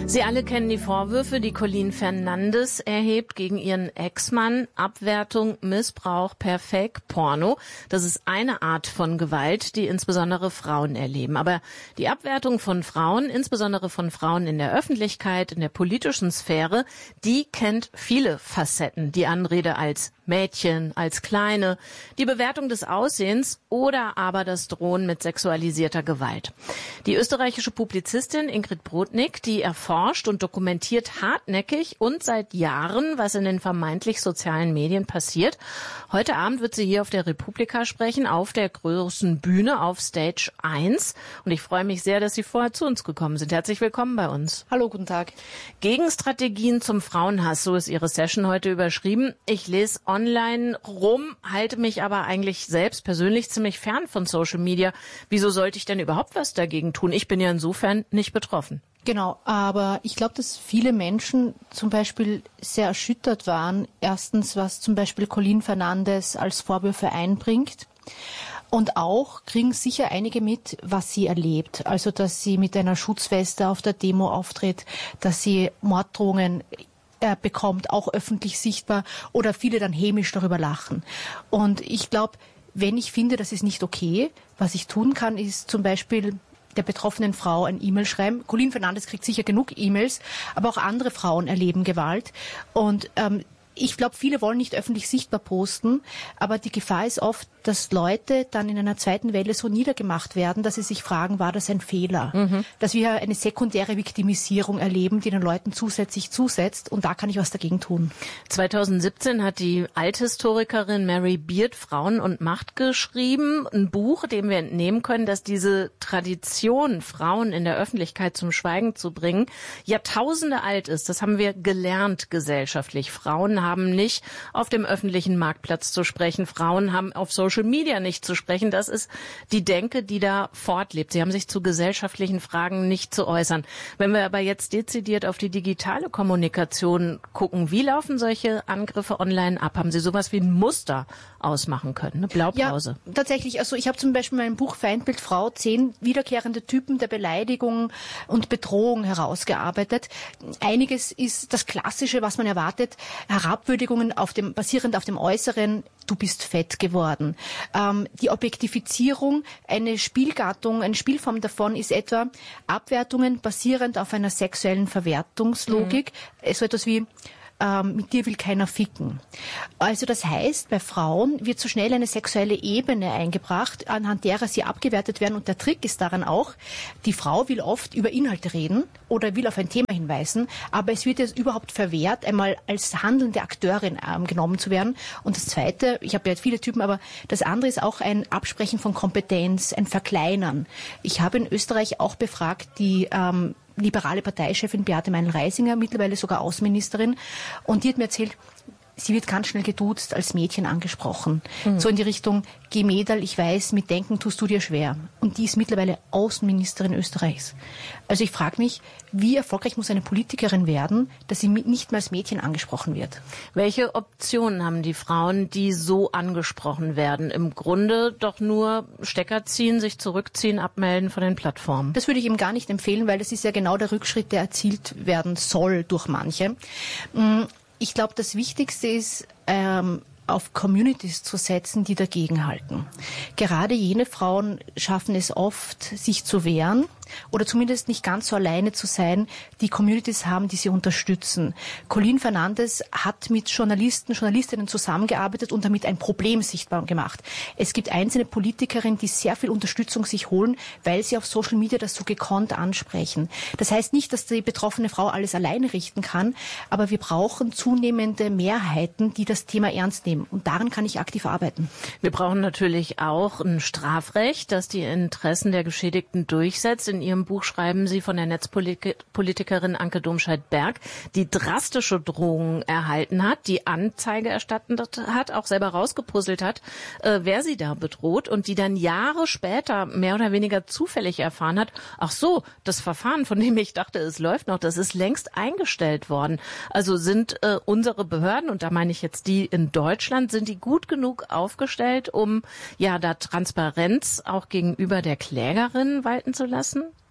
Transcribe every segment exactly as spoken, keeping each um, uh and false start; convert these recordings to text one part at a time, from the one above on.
Sie alle kennen die Vorwürfe, die Colleen Fernandes erhebt gegen ihren Ex-Mann. Abwertung, Missbrauch per Fake-Porno. Das ist eine Art von Gewalt, die insbesondere Frauen erleben. Aber die Abwertung von Frauen, insbesondere von Frauen in der Öffentlichkeit, in der politischen Sphäre, die kennt viele Facetten. Die Anrede als Mädchen, als Kleine, die Bewertung des Aussehens oder aber das Drohen mit sexualisierter Gewalt. Die österreichische Publizistin Ingrid Brodnik, die erforscht und dokumentiert hartnäckig und seit Jahren, was in den vermeintlich sozialen Medien passiert. Heute Abend wird sie hier auf der Republika sprechen, auf der großen Bühne, auf Stage eins. Und ich freue mich sehr, dass Sie vorher zu uns gekommen sind. Herzlich willkommen bei uns. Hallo, guten Tag. Gegenstrategien zum Frauenhass, so ist Ihre Session heute überschrieben. Ich lese online rum, halte mich aber eigentlich selbst persönlich ziemlich fern von Social Media. Wieso sollte ich denn überhaupt was dagegen tun? Ich bin ja insofern nicht betroffen. Genau, aber ich glaube, dass viele Menschen zum Beispiel sehr erschüttert waren. Erstens, was zum Beispiel Colleen Fernandes als Vorwürfe einbringt. Und auch kriegen sicher einige mit, was sie erlebt. Also, dass sie mit einer Schutzweste auf der Demo auftritt, dass sie Morddrohungen äh, bekommt, auch öffentlich sichtbar, oder viele dann hämisch darüber lachen. Und ich glaube, wenn ich finde, das ist nicht okay, was ich tun kann, ist zum Beispiel der betroffenen Frau ein E-Mail schreiben. Colleen Fernandes kriegt sicher genug E-Mails, aber auch andere Frauen erleben Gewalt. Und ähm, ich glaube, viele wollen nicht öffentlich sichtbar posten, aber die Gefahr ist oft, dass Leute dann in einer zweiten Welle so niedergemacht werden, dass sie sich fragen, war das ein Fehler? Mhm. Dass wir eine sekundäre Viktimisierung erleben, die den Leuten zusätzlich zusetzt, und da kann ich was dagegen tun. zweitausendsiebzehn hat die Althistorikerin Mary Beard Frauen und Macht geschrieben, ein Buch, dem wir entnehmen können, dass diese Tradition, Frauen in der Öffentlichkeit zum Schweigen zu bringen, Jahrtausende alt ist. Das haben wir gelernt gesellschaftlich. Frauen haben nicht auf dem öffentlichen Marktplatz zu sprechen. Frauen haben auf Social Media nicht zu sprechen. Das ist die Denke, die da fortlebt. Sie haben sich zu gesellschaftlichen Fragen nicht zu äußern. Wenn wir aber jetzt dezidiert auf die digitale Kommunikation gucken, wie laufen solche Angriffe online ab? Haben Sie sowas wie ein Muster ausmachen können? Eine Blaupause? Ja, tatsächlich. Also ich habe zum Beispiel in meinem Buch Feindbild Frau zehn wiederkehrende Typen der Beleidigung und Bedrohung herausgearbeitet. Einiges ist das Klassische, was man erwartet. Herabwürdigungen auf dem, basierend auf dem Äußeren, du bist fett geworden. Ähm, die Objektifizierung, eine Spielgattung, eine Spielform davon ist etwa Abwertungen basierend auf einer sexuellen Verwertungslogik. Mhm. So etwas wie Ähm, mit dir will keiner ficken. Also das heißt, bei Frauen wird so schnell eine sexuelle Ebene eingebracht, anhand derer sie abgewertet werden. Und der Trick ist daran auch, die Frau will oft über Inhalte reden oder will auf ein Thema hinweisen, aber es wird jetzt überhaupt verwehrt, einmal als handelnde Akteurin ähm, genommen zu werden. Und das Zweite, ich habe ja viele Typen, aber das andere ist auch ein Absprechen von Kompetenz, ein Verkleinern. Ich habe in Österreich auch befragt, die ähm, liberale Parteichefin Beate Meinl-Reisinger, mittlerweile sogar Außenministerin, und die hat mir erzählt, sie wird ganz schnell geduzt, als Mädchen angesprochen. Mhm. So in die Richtung, geh Mädel, ich weiß, mit Denken tust du dir schwer. Und die ist mittlerweile Außenministerin Österreichs. Also ich frage mich, wie erfolgreich muss eine Politikerin werden, dass sie nicht mehr als Mädchen angesprochen wird? Welche Optionen haben die Frauen, die so angesprochen werden? Im Grunde doch nur Stecker ziehen, sich zurückziehen, abmelden von den Plattformen. Das würde ich ihm gar nicht empfehlen, weil das ist ja genau der Rückschritt, der erzielt werden soll durch manche. Ich glaube, das Wichtigste ist, ähm, auf Communities zu setzen, die dagegenhalten. Gerade jene Frauen schaffen es oft, sich zu wehren oder zumindest nicht ganz so alleine zu sein, die Communities haben, die sie unterstützen. Colleen Fernandes hat mit Journalisten, Journalistinnen zusammengearbeitet und damit ein Problem sichtbar gemacht. Es gibt einzelne Politikerinnen, die sehr viel Unterstützung sich holen, weil sie auf Social Media das so gekonnt ansprechen. Das heißt nicht, dass die betroffene Frau alles alleine richten kann, aber wir brauchen zunehmende Mehrheiten, die das Thema ernst nehmen. Und daran kann ich aktiv arbeiten. Wir brauchen natürlich auch ein Strafrecht, das die Interessen der Geschädigten durchsetzt. In Ihrem Buch schreiben Sie von der Netzpolitikerin Anke Domscheit-Berg, die drastische Drohungen erhalten hat, die Anzeige erstattet hat, auch selber rausgepuzzelt hat, äh, wer sie da bedroht und die dann Jahre später mehr oder weniger zufällig erfahren hat, ach so, das Verfahren, von dem ich dachte, es läuft noch, das ist längst eingestellt worden. Also sind äh, unsere Behörden, und da meine ich jetzt die in Deutschland, sind die gut genug aufgestellt, um ja da Transparenz auch gegenüber der Klägerin walten zu lassen?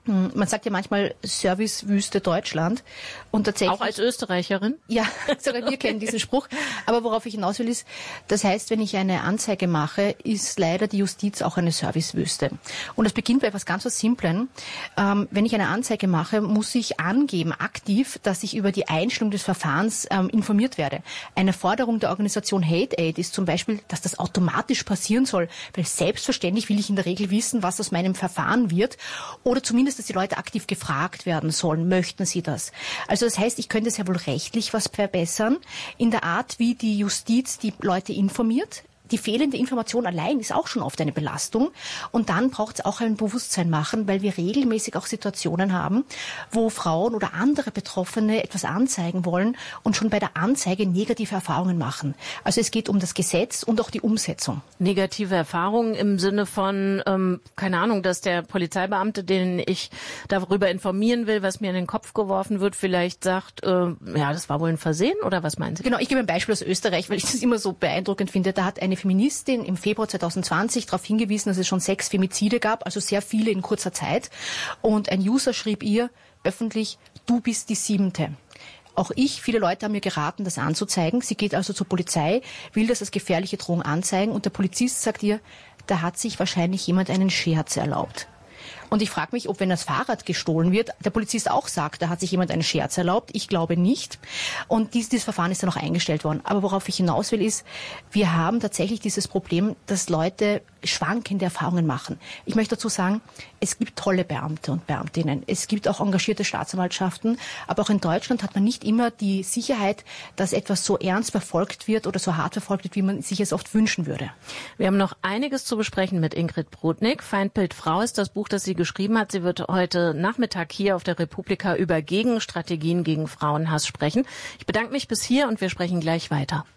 Man sagt ja manchmal Servicewüste Deutschland. Und tatsächlich, auch als Österreicherin? Ja, sogar wir kennen diesen Spruch. Aber worauf ich hinaus will ist, das heißt, wenn ich eine Anzeige mache, ist leider die Justiz auch eine Servicewüste. Und das beginnt bei etwas ganz was Simplem. Ähm, wenn ich eine Anzeige mache, muss ich angeben, aktiv, dass ich über die Einstellung des Verfahrens ähm, informiert werde. Eine Forderung der Organisation Hate Aid ist zum Beispiel, dass das automatisch passieren soll, weil selbstverständlich will ich in der Regel wissen, was aus meinem Verfahren wird. Oder zumindest dass die Leute aktiv gefragt werden sollen, möchten sie das. Also das heißt, ich könnte sehr wohl rechtlich was verbessern in der Art, wie die Justiz die Leute informiert. Die fehlende Information allein ist auch schon oft eine Belastung. Und dann braucht es auch ein Bewusstsein machen, weil wir regelmäßig auch Situationen haben, wo Frauen oder andere Betroffene etwas anzeigen wollen und schon bei der Anzeige negative Erfahrungen machen. Also es geht um das Gesetz und auch die Umsetzung. Negative Erfahrungen im Sinne von, ähm, keine Ahnung, dass der Polizeibeamte, den ich darüber informieren will, was mir in den Kopf geworfen wird, vielleicht sagt, äh, ja, das war wohl ein Versehen, oder was meinen Sie? Genau, ich gebe ein Beispiel aus Österreich, weil ich das immer so beeindruckend finde. Da hat eine Feministin im Februar zwanzig zwanzig darauf hingewiesen, dass es schon sechs Femizide gab, also sehr viele in kurzer Zeit. Und ein User schrieb ihr öffentlich, du bist die siebente. Auch ich, viele Leute haben mir geraten, das anzuzeigen. Sie geht also zur Polizei, will das als gefährliche Drohung anzeigen und der Polizist sagt ihr, da hat sich wahrscheinlich jemand einen Scherz erlaubt. Und ich frage mich, ob, wenn das Fahrrad gestohlen wird, der Polizist auch sagt, da hat sich jemand einen Scherz erlaubt. Ich glaube nicht. Und dies, dieses Verfahren ist dann auch eingestellt worden. Aber worauf ich hinaus will, ist, wir haben tatsächlich dieses Problem, dass Leute schwankende Erfahrungen machen. Ich möchte dazu sagen, es gibt tolle Beamte und Beamtinnen. Es gibt auch engagierte Staatsanwaltschaften. Aber auch in Deutschland hat man nicht immer die Sicherheit, dass etwas so ernst verfolgt wird oder so hart verfolgt wird, wie man sich es oft wünschen würde. Wir haben noch einiges zu besprechen mit Ingrid Brodnik. Feindbild Frau ist das Buch, das sie geschrieben hat. Sie wird heute Nachmittag hier auf der Republika über Gegenstrategien gegen Frauenhass sprechen. Ich bedanke mich bis hier und wir sprechen gleich weiter.